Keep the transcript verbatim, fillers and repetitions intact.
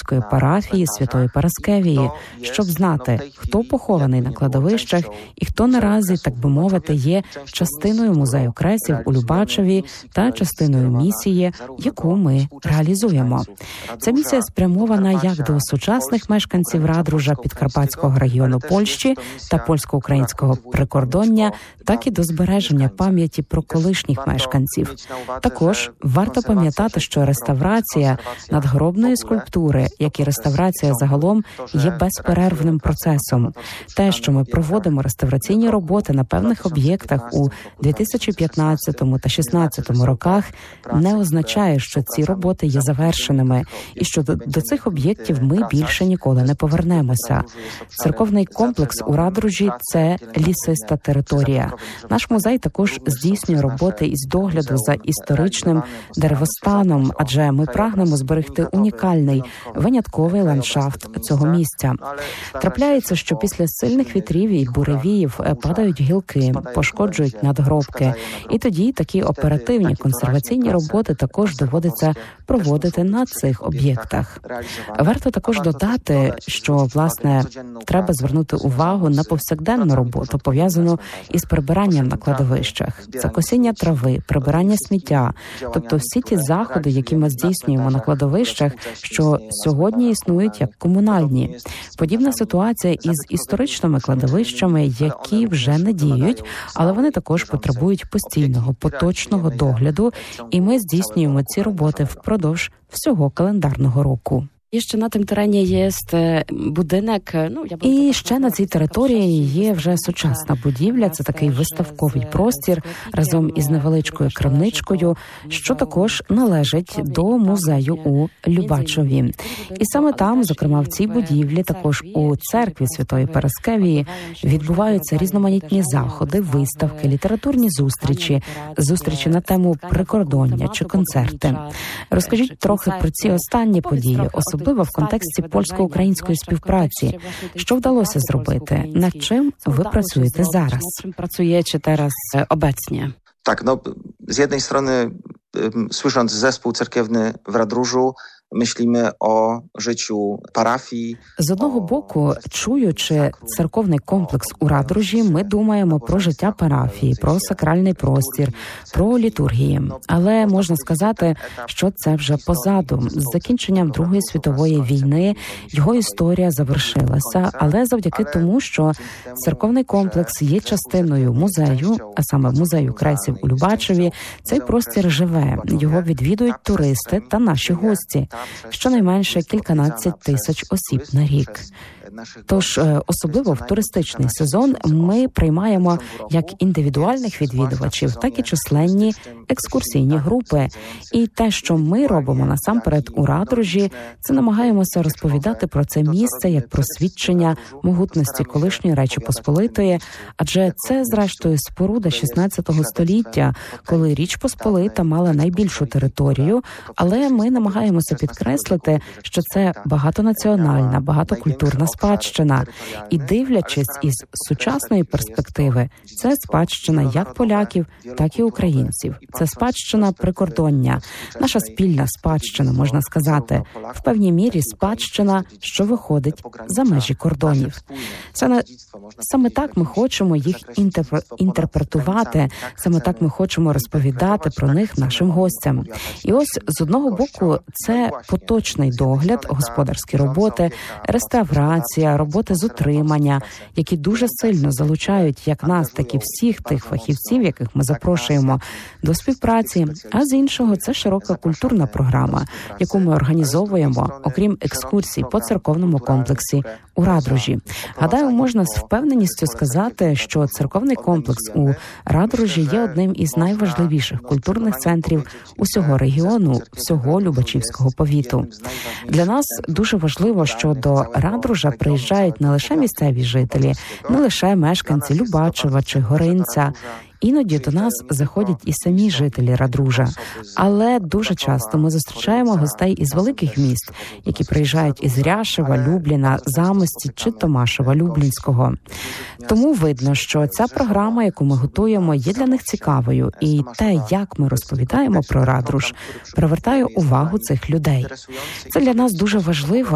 Київської парафії Святої Параскевії, щоб знати, хто похований на кладовищах і хто наразі, так би мовити, є частиною музею кресів у Любачеві та частиною місії, яку ми реалізуємо. Ця місія спрямована як до сучасних мешканців Радружа Підкарпатського регіону Польщі та польсько-українського прикордоння, так і до збереження пам'яті про колишніх мешканців. Також варто пам'ятати, що реставрація надгробної скульптури, як і реставрація загалом, є безперервним процесом. Те, що ми проводимо реставраційні роботи на певних об'єктах у дві тисячі п'ятнадцятому та шістнадцятому роках, не означає, що ці роботи є завершеними і що до, до цих об'єктів ми більше ніколи не повернемося. Церковний комплекс у Радружі – це лісиста територія. Наш музей також здійснює роботи із догляду за історичним деревостаном, адже ми прагнемо зберегти унікальний, винятковий ландшафт цього місця. Трапляється, що після сильних вітрів і буревіїв падають гілки, пошкоджують надгробки. І тоді такі оперативні консерваційні роботи також доводиться проводити на цих об'єктах. Варто також додати, що, власне, треба звернути увагу на повсякденну роботу, пов'язану із прибиранням на кладовищах. Це косіння трави, прибирання сміття, тобто всі ті заходи, які ми здійснюємо на кладовищах, що сьогодні існують як комунальні. Подібна ситуація із історичними кладовищами, які вже не діють, але вони також потребують постійного, поточного догляду, і ми здійснюємо ці роботи впродовж всього календарного року. І ще на тим терені є будинок. Ну, я і ще на цій території є вже сучасна будівля. Це такий виставковий простір разом із невеличкою крамничкою, що також належить до музею у Любачеві. І саме там, зокрема в цій будівлі, також у церкві Святої Параскевії, відбуваються різноманітні заходи, виставки, літературні зустрічі, зустрічі на тему прикордоння чи концерти. Розкажіть трохи про ці останні події, особливо в контексті польсько-української співпраці. Що вдалося зробити? Над чим ви працюєте зараз? Над czym pracujecie teraz obecnie? Tak, no z jednej strony słysząc zespół cerkiewny w Radróżu, myślimy o życiu parafii. З одного боку, чуючи церковний комплекс у Радружі, ми думаємо про життя парафії, про сакральний простір, про літургії. Але можна сказати, що це вже позаду. З закінченням Другої світової війни його історія завершилася, але завдяки тому, що церковний комплекс є частиною музею, а саме музею кресів у Любачеві, цей простір живе. Його відвідують туристи та наші гості. Щонайменше кільканадцять тисяч осіб на рік. Тож, особливо в туристичний сезон, ми приймаємо як індивідуальних відвідувачів, так і численні екскурсійні групи. І те, що ми робимо насамперед у Радружі, це намагаємося розповідати про це місце як про свідчення могутності колишньої Речі Посполитої, адже це, зрештою, споруда шістнадцятого століття, коли Річ Посполита мала найбільшу територію, але ми намагаємося підкреслити, що це багатонаціональна, багатокультурна спадщина. І дивлячись із сучасної перспективи, це спадщина як поляків, так і українців. Це спадщина прикордоння, наша спільна спадщина, можна сказати, в певній мірі спадщина, що виходить за межі кордонів. Це саме так ми хочемо їх інтерпр... інтерпретувати, саме так ми хочемо розповідати про них нашим гостям. І ось з одного боку це поточний догляд, господарські роботи, реставрація, роботи з утримання, які дуже сильно залучають як нас, так і всіх тих фахівців, яких ми запрошуємо до співпраці, а з іншого це широка культурна програма, яку ми організовуємо, окрім екскурсій по церковному комплексі у Радружі. Гадаю, можна з впевненістю сказати, що церковний комплекс у Радружі є одним із найважливіших культурних центрів усього регіону, всього Любачівського повіту. Для нас дуже важливо, що до Радружа приїжджають не лише місцеві жителі, не лише мешканці Любачева чи Горинця. Іноді до нас заходять і самі жителі Радружа. Але дуже часто ми зустрічаємо гостей із великих міст, які приїжджають із Ряшева, Любліна, Замості чи Томашева, Люблінського. Тому видно, що ця програма, яку ми готуємо, є для них цікавою. І те, як ми розповідаємо про Радруж, привертає увагу цих людей. Це для нас дуже важливо.